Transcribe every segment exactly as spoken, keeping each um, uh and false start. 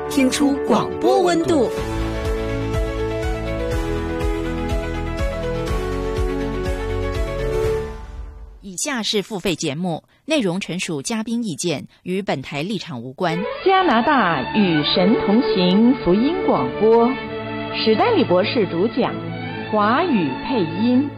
听出广播温度。 以下是付费节目，内容纯属嘉宾意见，与本台立场无关。 加拿大与神同行福音广播，史丹利博士主讲，华语配音。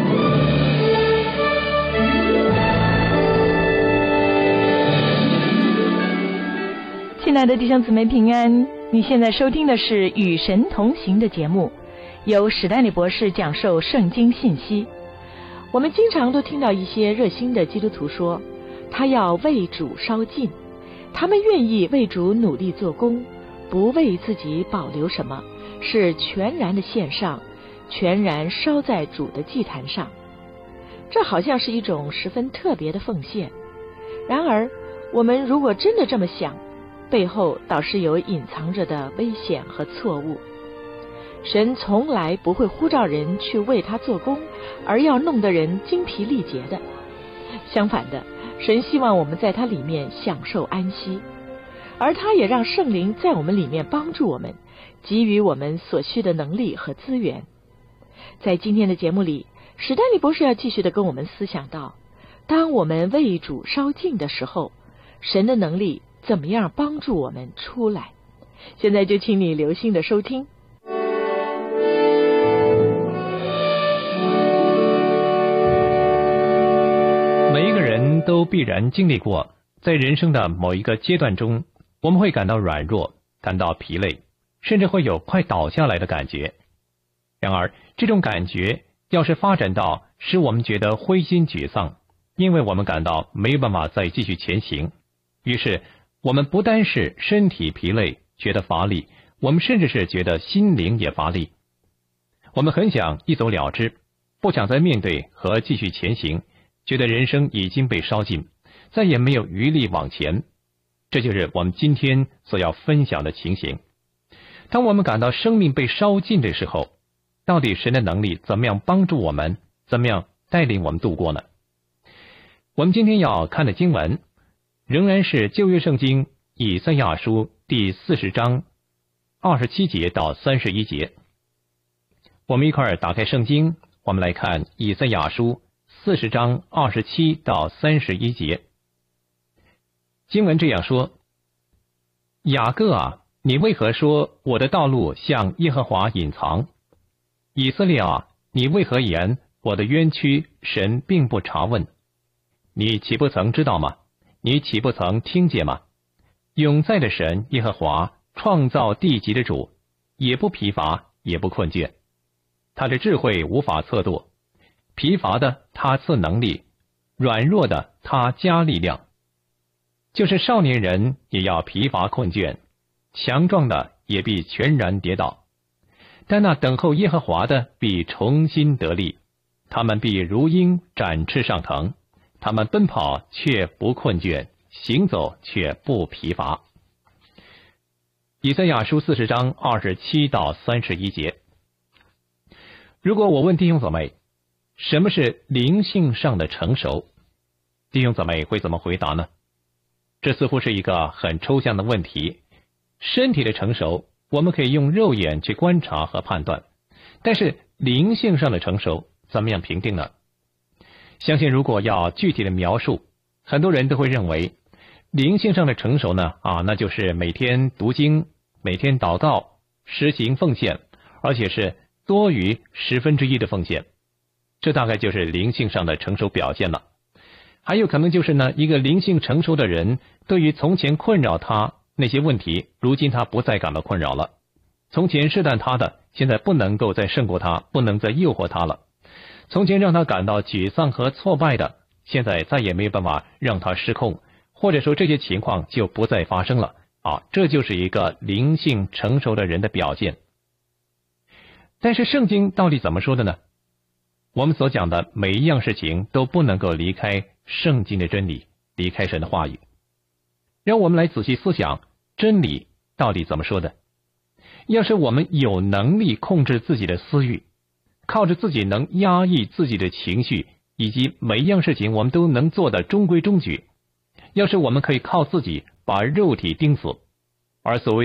亲爱的弟兄姊妹平安，你现在收听的是与神同行的节目，由史丹利博士讲授圣经信息。我们经常都听到一些热心的基督徒说，他要为主烧尽，他们愿意为主努力做工，不为自己保留什么，是全然的献上，全然烧在主的祭坛上。这好像是一种十分特别的奉献。然而，我们如果真的这么想，背后倒是有隐藏着的危险和错误。神从来不会呼召人去为他做工，而要弄得人精疲力竭的。相反的，神希望我们在他里面享受安息，而他也让圣灵在我们里面帮助我们，给予我们所需的能力和资源。在今天的节目里，史丹利博士要继续的跟我们思想到，当我们为主烧尽的时候，神的能力怎么样帮助我们出来。现在就请你留心的收听。 每一个人都必然经历过，在人生的某一个阶段中，我们会感到软弱，感到疲累，甚至会有快倒下来的感觉。然而，这种感觉要是发展到使我们觉得灰心沮丧，因为我们感到没有办法再继续前行，于是我们不单是身体疲累，觉得乏力，我们甚至是觉得心灵也乏力。我们很想一走了之，不想再面对和继续前行，觉得人生已经被烧尽，再也没有余力往前。这就是我们今天所要分享的情形。当我们感到生命被烧尽的时候，到底神的能力怎么样帮助我们，怎么样带领我们度过呢？我们今天要看的经文仍然是旧约圣经以赛亚书第四十章二十七节到三十一节。我们一块儿打开圣经，我们来看以赛亚书四十章二十七到三十一节。经文这样说：雅各啊，你为何说我的道路向耶和华隐藏？以色列啊，你为何言我的冤屈神并不查问？你岂不曾知道吗？你岂不曾听见吗？永在的神耶和华，创造地极的主，也不疲乏，也不困倦。他的智慧无法测度，疲乏的他赐能力，软弱的他加力量。就是少年人也要疲乏困倦，强壮的也必全然跌倒。但那等候耶和华的必重新得力，他们必如鹰展翅上腾，他们奔跑却不困倦，行走却不疲乏。以赛亚书四十章二十七到三十一节。如果我问弟兄姊妹，什么是灵性上的成熟？弟兄姊妹会怎么回答呢？这似乎是一个很抽象的问题。身体的成熟，我们可以用肉眼去观察和判断，但是灵性上的成熟怎么样评定呢？相信如果要具体的描述，很多人都会认为灵性上的成熟呢，啊，那就是每天读经，每天祷告，实行奉献，而且是多于十分之一的奉献，这大概就是灵性上的成熟表现了。还有可能就是呢，一个灵性成熟的人，对于从前困扰他那些问题，如今他不再感到困扰了。从前试探他的，现在不能够再胜过他，不能再诱惑他了。从前让他感到沮丧和挫败的，现在再也没有办法让他失控，或者说这些情况就不再发生了啊，这就是一个灵性成熟的人的表现。但是圣经到底怎么说的呢？我们所讲的每一样事情都不能够离开圣经的真理，离开神的话语。让我们来仔细思想真理到底怎么说的。要是我们有能力控制自己的私欲，靠着自己能压抑自己的情绪，以及每一样事情我们都能做的中规中矩，要是我们可以靠自己把肉体钉死，而所谓